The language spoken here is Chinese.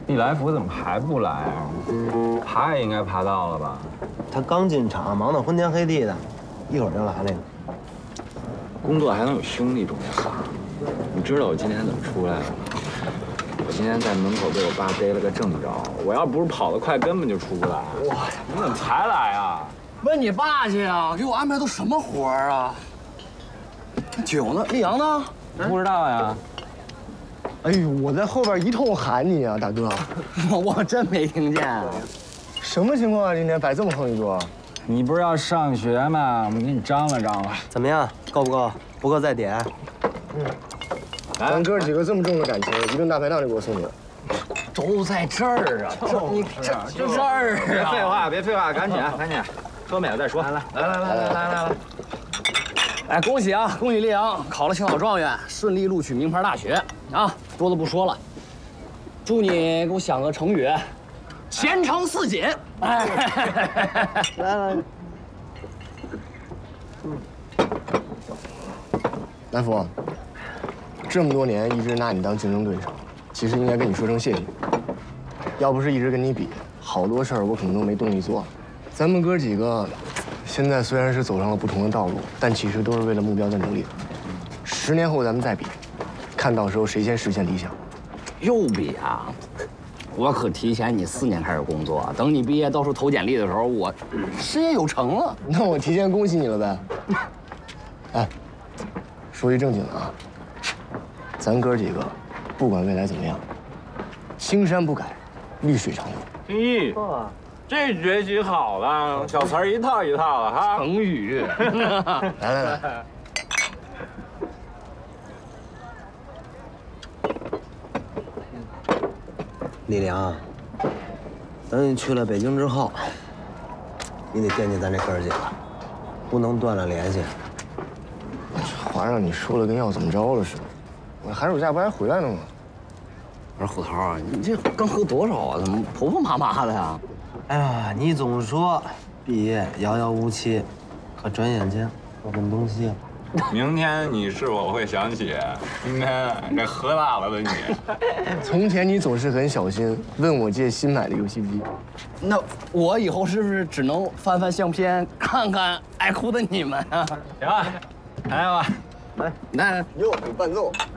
毕来福怎么还不来啊？他也应该爬到了吧？ 他刚进厂，忙得昏天黑地的，一会儿就来了。 工作还能有兄弟重要。你知道我今天怎么出来的吗？我今天在门口被我爸逮了个正着，我要不是跑得快，根本就出不来。 哇，你怎么才来啊？ 问你爸去啊！给我安排都什么活儿啊？酒呢？丽阳呢？ 不知道呀。 哎呦，我在后边一通喊你啊，大哥。 我真没听见啊。 什么情况啊？今天摆这么横一桌？ 你不是要上学吗？我们给你张罗张罗。 怎么样？够不够？不够再点。 咱哥几个这么重的感情，一顿大排档就给我送去了。 都在这儿啊！这儿啊！ 废话，别废话，赶紧赶紧，喝美了再说。 来！哎，恭喜啊！恭喜丽阳考了青岛状元，顺利录取名牌大学啊！多的不说了，祝你给我想个成语，前程似锦。哎， 来， 来福，这么多年一直拿你当竞争对手，其实应该跟你说声谢谢。要不是一直跟你比，好多事儿我可能都没动力做了。咱们哥几个，现在虽然是走上了不同的道路，但其实都是为了目标在努力。10年后咱们再比，看到时候谁先实现理想。 又比啊！我可提前你4年开始工作，等你毕业到处投简历的时候，我事业有成了。 那我提前恭喜你了呗。哎，说句正经的啊，咱哥几个，不管未来怎么样，青山不改，绿水长流。 咦，这学习好了，小词儿一套一套的哈。 成语。 来， 李良，等你去了北京之后，你得惦记咱这哥几个，不能断了联系。 这话让你说的跟要怎么着了似的。我寒暑假不还回来了吗？ 我说虎头啊，你这刚喝多少啊？怎么婆婆妈妈的呀？ 哎呀，你总说毕业遥遥无期，可转眼间我奔东西了。 明天你是否会想起今天这喝大了的你？ 从前你总是很小心，问我借新买的游戏机。 那我以后是不是只能翻翻相片，看看爱哭的你们啊？ 行了，来吧， 来， 哟，有伴奏。